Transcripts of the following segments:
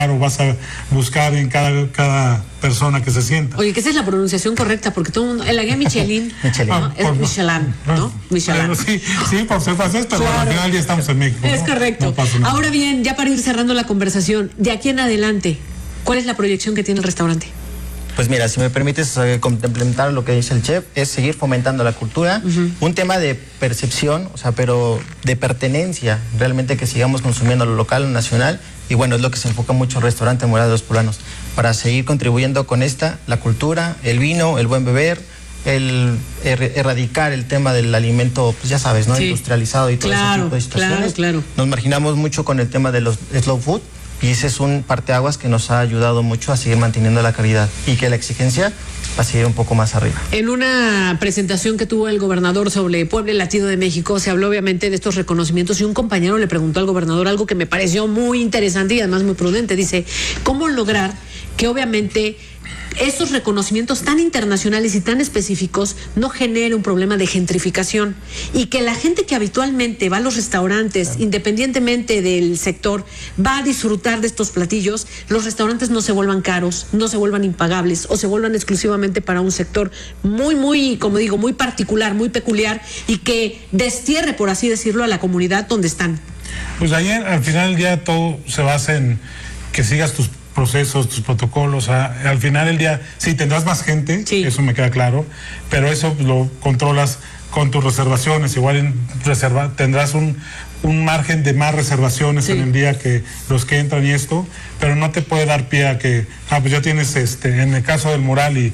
o vas a buscar en cada persona que se sienta. Oye, que esa es la pronunciación correcta, porque todo el mundo, en la guía Michelin, ¿no? Es Michelin, ¿no? Michelin. Bueno, sí, por ser francés, pero claro. Al final ya estamos en México. Es correcto. No pasa nada. Ahora bien, ya para ir cerrando la conversación, de aquí en adelante, ¿cuál es la proyección que tiene el restaurante? Pues mira, si me permites complementar lo que dice el chef, es seguir fomentando la cultura, un tema de percepción, o sea, pero de pertenencia, realmente que sigamos consumiendo lo local, lo nacional, y bueno, es lo que se enfoca mucho el restaurante Morada de los Poblanos, para seguir contribuyendo con la cultura, el vino, el buen beber, el erradicar el tema del alimento, pues ya sabes, ¿no? Sí. Industrializado y todo ese tipo de situaciones. Claro. Nos marginamos mucho con el tema de los slow food, y ese es un parteaguas que nos ha ayudado mucho a seguir manteniendo la calidad y que la exigencia va a seguir un poco más arriba. En una presentación que tuvo el gobernador sobre Puebla y Latido de México, se habló obviamente de estos reconocimientos y un compañero le preguntó al gobernador algo que me pareció muy interesante y además muy prudente. Dice, ¿cómo lograr que obviamente esos reconocimientos tan internacionales y tan específicos no genere un problema de gentrificación y que la gente que habitualmente va a los restaurantes, independientemente del sector, va a disfrutar de estos platillos, los restaurantes no se vuelvan caros, no se vuelvan impagables o se vuelvan exclusivamente para un sector muy, como digo, muy particular, muy peculiar y que destierre, por así decirlo, a la comunidad donde están? Pues ahí al final ya todo se basa en que sigas tus procesos, tus protocolos, al final del día, sí, tendrás más gente, sí. Eso me queda claro, pero eso lo controlas con tus reservaciones, igual tendrás un margen de más reservaciones en el día que los que entran y esto, pero no te puede dar pie a que, pues ya tienes en el caso del mural y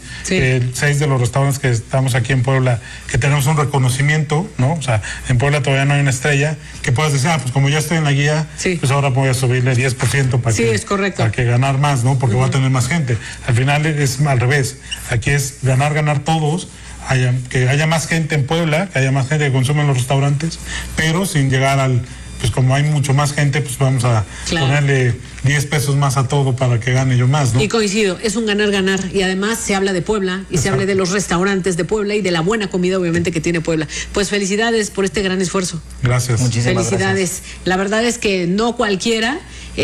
6 de los restaurantes que estamos aquí en Puebla, que tenemos un reconocimiento, ¿no? O sea, en Puebla todavía no hay una estrella, que puedas decir, pues como ya estoy en la guía, pues ahora voy a subirle 10% para que ganar más, ¿no? Porque va a tener más gente. Al final es al revés, aquí es ganar todos, que haya más gente en Puebla, que haya más gente que consume en los restaurantes, pero sin llegar pues como hay mucho más gente, pues vamos a ponerle 10 pesos más a todo para que gane yo más, ¿no? Y coincido, es un ganar y además se habla de Puebla y se habla de los restaurantes de Puebla y de la buena comida obviamente que tiene Puebla. Pues felicidades por este gran esfuerzo. Gracias. Muchísimas felicidades. Gracias. La verdad es que no cualquiera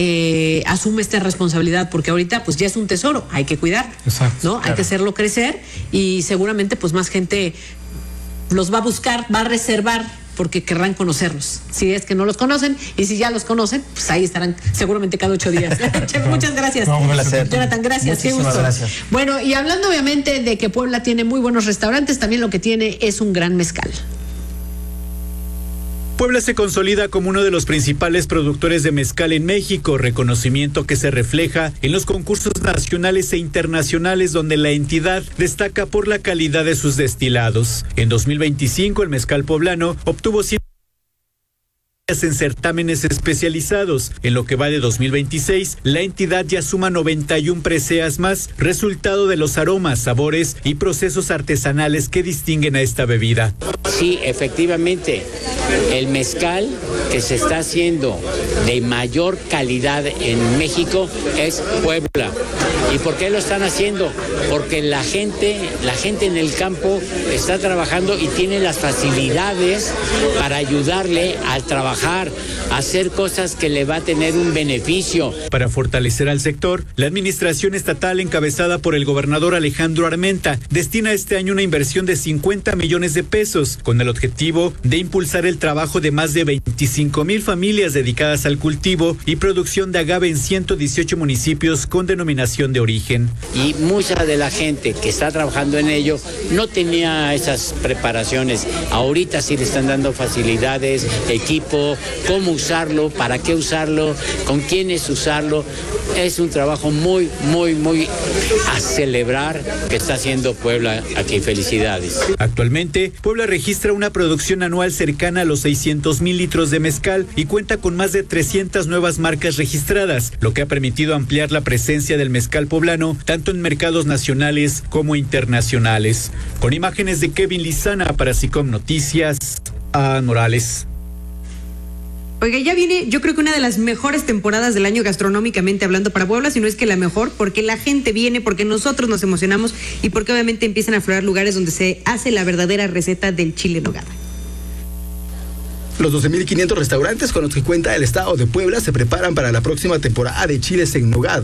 asume esta responsabilidad porque ahorita pues ya es un tesoro, hay que cuidar, ¿no? Hay que hacerlo crecer y seguramente pues más gente los va a buscar, va a reservar porque querrán conocerlos, si es que no los conocen y si ya los conocen, pues ahí estarán seguramente cada 8 días. Chef, muchas gracias. Un placer. Jonathan, gracias, qué gusto. Gracias. Bueno, y hablando obviamente de que Puebla tiene muy buenos restaurantes, también lo que tiene es un gran mezcal. Puebla se consolida como uno de los principales productores de mezcal en México, reconocimiento que se refleja en los concursos nacionales e internacionales donde la entidad destaca por la calidad de sus destilados. En 2025 el mezcal poblano obtuvo 100 en certámenes especializados. En lo que va de 2026, la entidad ya suma 91 preseas más, resultado de los aromas, sabores y procesos artesanales que distinguen a esta bebida. Sí, efectivamente, el mezcal que se está haciendo de mayor calidad en México es Puebla. ¿Y por qué lo están haciendo? Porque la gente en el campo está trabajando y tiene las facilidades para ayudarle al trabajar, a hacer cosas que le va a tener un beneficio. Para fortalecer al sector, la administración estatal encabezada por el gobernador Alejandro Armenta destina este año una inversión de 50 millones de pesos con el objetivo de impulsar el trabajo de más de 25,000 familias dedicadas al cultivo y producción de agave en 118 municipios con denominación de origen. Y mucha de la gente que está trabajando en ello no tenía esas preparaciones. Ahorita sí le están dando facilidades, equipo, cómo usarlo, para qué usarlo, con quiénes usarlo. Es un trabajo muy a celebrar que está haciendo Puebla aquí. Felicidades. Actualmente, Puebla registra una producción anual cercana a los 600,000 litros de mezcal y cuenta con más de 300 nuevas marcas registradas, lo que ha permitido ampliar la presencia del mezcal poblano tanto en mercados nacionales como internacionales. Con imágenes de Kevin Lizana para SICOM Noticias, Adán Morales. Oiga, ya viene, yo creo que una de las mejores temporadas del año gastronómicamente hablando para Puebla, si no es que la mejor, porque la gente viene, porque nosotros nos emocionamos y porque obviamente empiezan a aflorar lugares donde se hace la verdadera receta del chile en nogada. Los 12.500 restaurantes con los que cuenta el estado de Puebla se preparan para la próxima temporada de chiles en nogada.